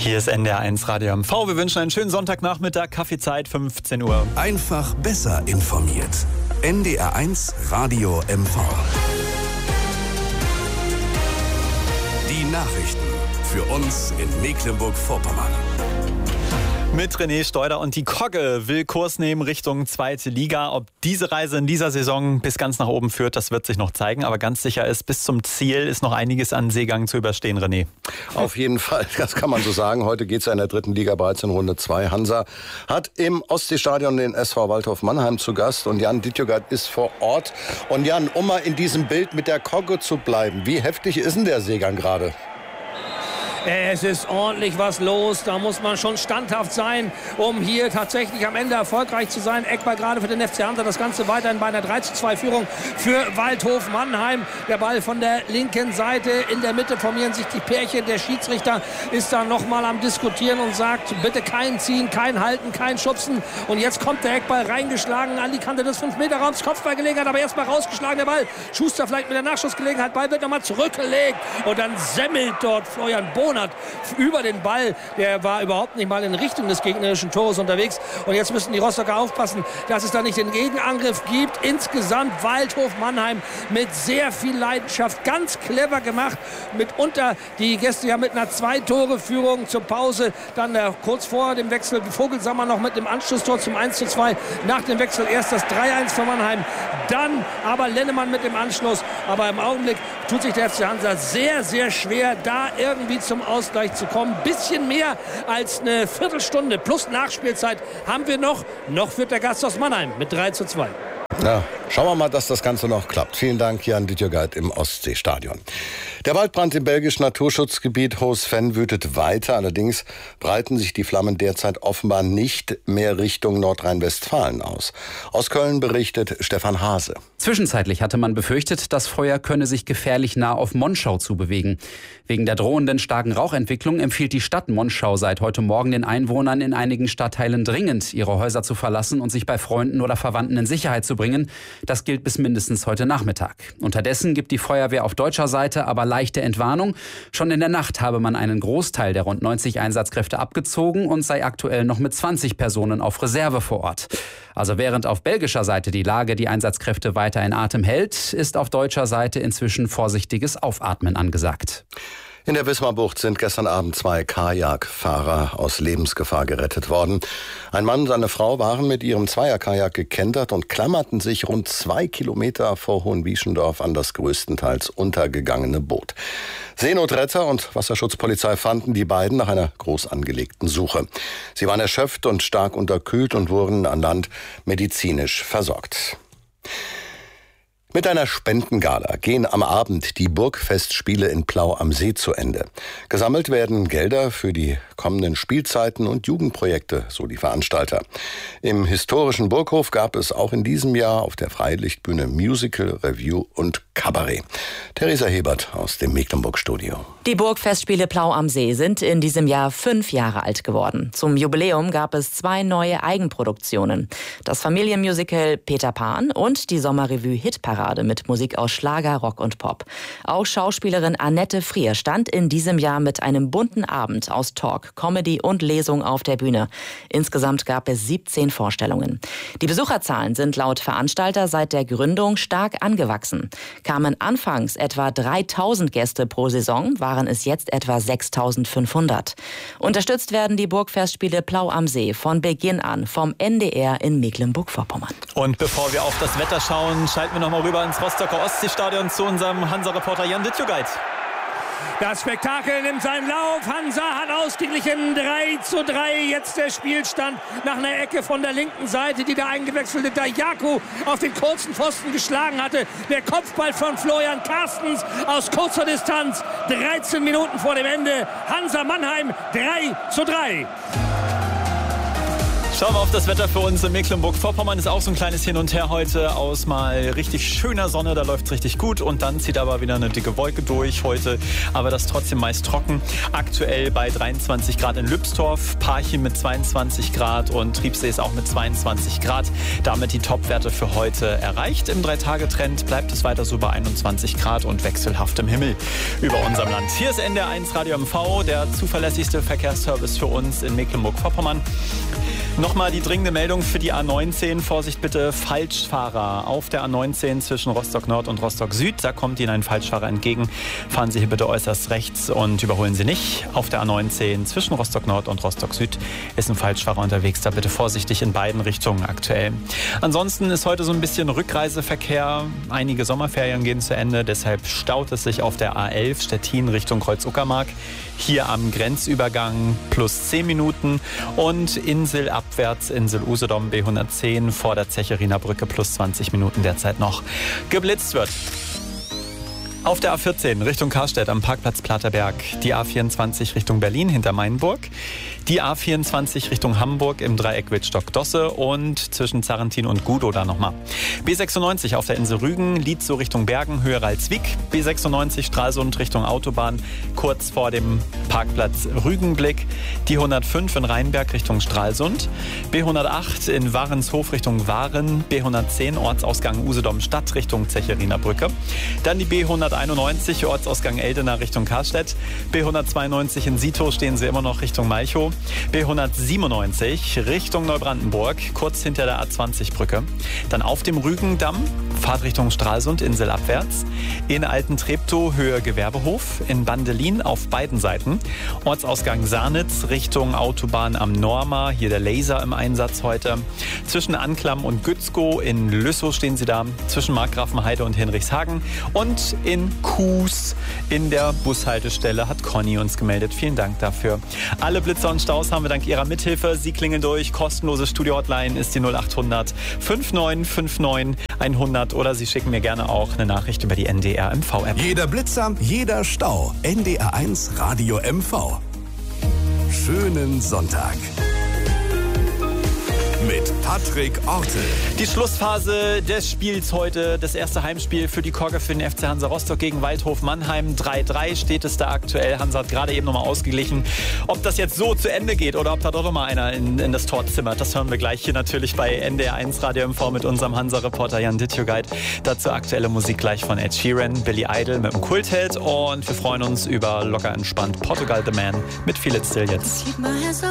Hier ist NDR1 Radio MV. Wir wünschen einen schönen Sonntagnachmittag, Kaffeezeit, 15 Uhr. Einfach besser informiert. NDR1 Radio MV. Die Nachrichten für uns in Mecklenburg-Vorpommern. Mit René Steuder und die Kogge will Kurs nehmen Richtung zweite Liga. Ob diese Reise in dieser Saison bis ganz nach oben führt, das wird sich noch zeigen. Aber ganz sicher ist, bis zum Ziel ist noch einiges an Seegang zu überstehen, René. Auf jeden Fall, das kann man so sagen. Heute geht es ja in der dritten Liga bereits in Runde 2. Hansa hat im Ostseestadion den SV Waldhof Mannheim zu Gast und Jan Dittjögert ist vor Ort. Und Jan, um mal in diesem Bild mit der Kogge zu bleiben, wie heftig ist denn der Seegang gerade? Es ist ordentlich was los, da muss man schon standhaft sein, um hier tatsächlich am Ende erfolgreich zu sein. Eckball gerade für den FC Hansa, das Ganze weiterhin bei einer 3:2-Führung für Waldhof Mannheim. Der Ball von der linken Seite, in der Mitte formieren sich die Pärchen. Der Schiedsrichter ist da nochmal am Diskutieren und sagt, bitte kein Ziehen, kein Halten, kein Schubsen. Und jetzt kommt der Eckball reingeschlagen an die Kante des 5-Meter-Raums, Kopfballgelegenheit, aber erstmal rausgeschlagen der Ball. Schuster vielleicht mit der Nachschussgelegenheit, Ball wird nochmal zurückgelegt und dann semmelt dort Florian Bonat über den Ball. Der war überhaupt nicht mal in Richtung des gegnerischen Tores unterwegs. Und jetzt müssen die Rostocker aufpassen, dass es da nicht den Gegenangriff gibt. Insgesamt Waldhof Mannheim mit sehr viel Leidenschaft. Ganz clever gemacht. Mitunter die Gäste ja mit einer 2-Tore-Führung zur Pause. Dann kurz vor dem Wechsel Vogelsammer noch mit dem Anschlusstor zum 1:2. Nach dem Wechsel erst das 3:1 für Mannheim. Dann aber Lennemann mit dem Anschluss. Aber im Augenblick tut sich der FC Hansa sehr, sehr schwer, da irgendwie zum Ausgleich zu kommen. Bisschen mehr als eine Viertelstunde plus Nachspielzeit haben wir noch. Noch führt der Gast aus Mannheim mit 3:2. Ja, schauen wir mal, dass das Ganze noch klappt. Vielen Dank, Jan Dittjögert im Ostseestadion. Der Waldbrand im belgischen Naturschutzgebiet Hoos-Ven wütet weiter. Allerdings breiten sich die Flammen derzeit offenbar nicht mehr Richtung Nordrhein-Westfalen aus. Aus Köln berichtet Stefan Hase. Zwischenzeitlich hatte man befürchtet, das Feuer könne sich gefährlich nah auf Monschau zubewegen. Wegen der drohenden starken Rauchentwicklung empfiehlt die Stadt Monschau seit heute Morgen den Einwohnern in einigen Stadtteilen dringend, ihre Häuser zu verlassen und sich bei Freunden oder Verwandten in Sicherheit zu bringen. Das gilt bis mindestens heute Nachmittag. Unterdessen gibt die Feuerwehr auf deutscher Seite aber leichte Entwarnung. Schon in der Nacht habe man einen Großteil der rund 90 Einsatzkräfte abgezogen und sei aktuell noch mit 20 Personen auf Reserve vor Ort. Also während auf belgischer Seite die Lage die Einsatzkräfte weiter in Atem hält, ist auf deutscher Seite inzwischen vorsichtiges Aufatmen angesagt. In der Wismarbucht sind gestern Abend 2 Kajakfahrer aus Lebensgefahr gerettet worden. Ein Mann und seine Frau waren mit ihrem Zweierkajak gekentert und klammerten sich rund 2 Kilometer vor Hohenwieschendorf an das größtenteils untergegangene Boot. Seenotretter und Wasserschutzpolizei fanden die beiden nach einer groß angelegten Suche. Sie waren erschöpft und stark unterkühlt und wurden an Land medizinisch versorgt. Mit einer Spendengala gehen am Abend die Burgfestspiele in Plau am See zu Ende. Gesammelt werden Gelder für die kommenden Spielzeiten und Jugendprojekte, so die Veranstalter. Im historischen Burghof gab es auch in diesem Jahr auf der Freilichtbühne Musical, Revue und Kabarett. Theresa Hebert aus dem Mecklenburg-Studio. Die Burgfestspiele Plau am See sind in diesem Jahr 5 Jahre alt geworden. Zum Jubiläum gab es 2 neue Eigenproduktionen. Das Familienmusical Peter Pan und die Sommerrevue Hitparade mit Musik aus Schlager, Rock und Pop. Auch Schauspielerin Annette Frier stand in diesem Jahr mit einem bunten Abend aus Talk, Comedy und Lesung auf der Bühne. Insgesamt gab es 17 Vorstellungen. Die Besucherzahlen sind laut Veranstalter seit der Gründung stark angewachsen. Kamen anfangs etwa 3.000 Gäste pro Saison, waren es jetzt etwa 6.500. Unterstützt werden die Burgfestspiele Plau am See von Beginn an vom NDR in Mecklenburg-Vorpommern. Und bevor wir auf das Wetter schauen, schalten wir noch mal rüber ins Rostocker Ostseestadion zu unserem Hansa-Reporter Jan Dittjögert. Das Spektakel nimmt seinen Lauf. Hansa hat ausgeglichen 3:3. Jetzt der Spielstand nach einer Ecke von der linken Seite, die der eingewechselte Dajaku auf den kurzen Pfosten geschlagen hatte. Der Kopfball von Florian Carstens aus kurzer Distanz. 13 Minuten vor dem Ende. Hansa Mannheim 3:3. Schauen wir auf das Wetter für uns in Mecklenburg-Vorpommern. Ist auch so ein kleines Hin und Her heute aus mal richtig schöner Sonne. Da läuft es richtig gut und dann zieht aber wieder eine dicke Wolke durch heute. Aber das trotzdem meist trocken. Aktuell bei 23 Grad in Lübsdorf, Parchim mit 22 Grad und Triebsee ist auch mit 22 Grad. Damit die Topwerte für heute erreicht. Im 3-Tage-Trend bleibt es weiter so bei 21 Grad und wechselhaft im Himmel über unserem Land. Hier ist NDR 1 Radio MV, der zuverlässigste Verkehrsservice für uns in Mecklenburg-Vorpommern. Nochmal die dringende Meldung für die A19. Vorsicht bitte, Falschfahrer auf der A19 zwischen Rostock Nord und Rostock Süd. Da kommt Ihnen ein Falschfahrer entgegen. Fahren Sie hier bitte äußerst rechts und überholen Sie nicht. Auf der A19 zwischen Rostock Nord und Rostock Süd ist ein Falschfahrer unterwegs. Da bitte vorsichtig in beiden Richtungen aktuell. Ansonsten ist heute so ein bisschen Rückreiseverkehr. Einige Sommerferien gehen zu Ende. Deshalb staut es sich auf der A11 Stettin Richtung Kreuz-Uckermark. Hier am Grenzübergang plus 10 Minuten und Insel abwärts, Insel Usedom B110 vor der Zecheriner Brücke plus 20 Minuten derzeit noch geblitzt wird. Auf der A14 Richtung Karstedt am Parkplatz Platerberg, die A24 Richtung Berlin hinter Mainburg, die A24 Richtung Hamburg im Dreieck Wittstock-Dosse und zwischen Zarrentin und Gudow da nochmal. B96 auf der Insel Rügen, Lietzow Richtung Bergen, Höhe Ralswiek, B96 Stralsund Richtung Autobahn, kurz vor dem Parkplatz Rügenblick, die 105 in Rheinberg Richtung Stralsund, B108 in Warenshof Richtung Waren, B110 Ortsausgang Usedom Stadt Richtung Zecheriner Brücke, dann die B191 Ortsausgang Eldena Richtung Karstedt, B192 in Sito stehen sie immer noch Richtung Malchow, B197 Richtung Neubrandenburg, kurz hinter der A20-Brücke. Dann auf dem Rügendamm, Fahrt Richtung Stralsund, Insel abwärts. In Alten-Treptow, Höhe Gewerbehof. In Bandelin auf beiden Seiten. Ortsausgang Sarnitz, Richtung Autobahn am Norma. Hier der Laser im Einsatz heute. Zwischen Anklam und Gützkow in Lüssow stehen sie da. Zwischen Markgrafenheide und Hinrichshagen. Und in Kues in der Bushaltestelle hat Conny uns gemeldet. Vielen Dank dafür. Alle Blitzer und Staus haben wir dank Ihrer Mithilfe. Sie klingeln durch. Kostenlose Studio-Hotline ist die 0800 5959 100 oder Sie schicken mir gerne auch eine Nachricht über die NDR MV-App. Jeder Blitzer, jeder Stau. NDR 1 Radio MV. Schönen Sonntag. Mit Patrick Ortel. Die Schlussphase des Spiels heute, das erste Heimspiel für die Kogge für den FC Hansa Rostock gegen Waldhof Mannheim. 3-3 steht es da aktuell. Hansa hat gerade eben nochmal ausgeglichen. Ob das jetzt so zu Ende geht oder ob da doch nochmal einer in das Tor zimmert, das hören wir gleich hier natürlich bei NDR 1 Radio MV mit unserem Hansa-Reporter Jan Dittjugaid. Dazu aktuelle Musik gleich von Ed Sheeran, Billy Idol mit dem Kultheld und wir freuen uns über locker entspannt Portugal The Man mit Feel It Still jetzt.